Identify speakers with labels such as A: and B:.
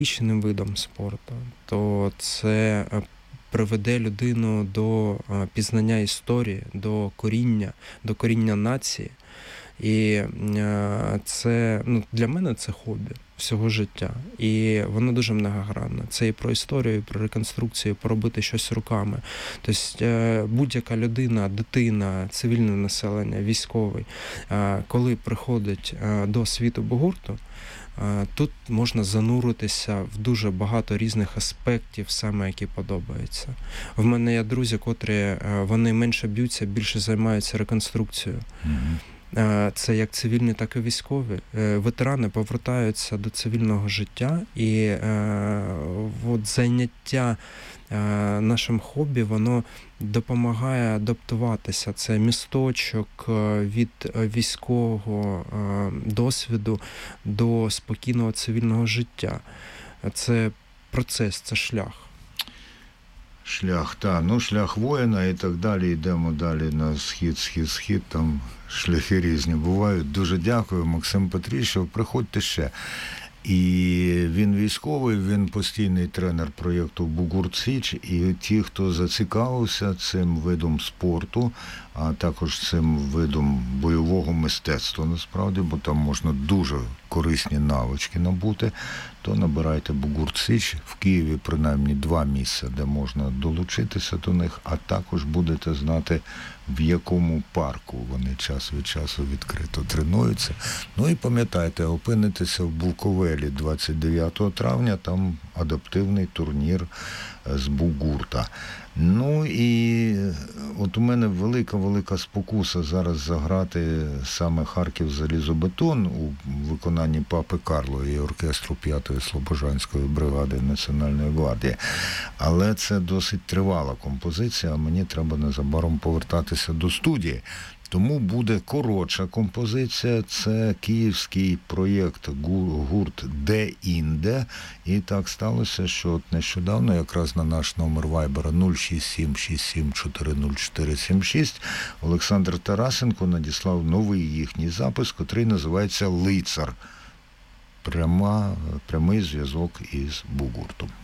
A: технічним видом спорту, то це приведе людину до пізнання історії, до коріння нації. І це, для мене це хобі всього життя. І воно дуже многогранне. Це і про історію, і про реконструкцію, поробити щось руками. Тобто будь-яка людина, дитина, цивільне населення, військовий, коли приходить до світу бугурту, тут можна зануритися в дуже багато різних аспектів, саме які подобаються. В мене є друзі, котрі вони менше б'ються, більше займаються реконструкцією. Це як цивільні, так і військові. Ветерани повертаються до цивільного життя, і заняття нашим хобі, воно допомагає адаптуватися. Це місточок від військового досвіду до спокійного цивільного життя. Це процес, це шлях.
B: Шлях воїна і так далі. Йдемо далі на схід, там шляхи різні бувають. Дуже дякую, Максим Петрішев. Приходьте ще. І він військовий, він постійний тренер проєкту «Бугурт Січ». І ті, хто зацікавився цим видом спорту, а також цим видом бойового мистецтва, насправді, бо там можна дуже корисні навички набути, то набирайте «Бугурт Січ». В Києві принаймні 2 місця, де можна долучитися до них, а також будете знати, в якому парку вони час від часу відкрито тренуються. І пам'ятайте, опинитеся в Буковелі 29 травня, там адаптивний турнір з бугурта. І от у мене велика спокуса зараз заграти саме «Харків залізобетон» у виконанні Папи Карло і оркестру 5-ї Слобожанської бригади Національної гвардії. Але це досить тривала композиція, а мені треба незабаром повертатися до студії. Тому буде коротша композиція, це київський проєкт гурт «Де-інде». І так сталося, що от нещодавно якраз на наш номер вайбера 06767400476 Олександр Тарасенко надіслав новий їхній запис, котрий називається «Лицар». Прямий зв'язок із бугуртом.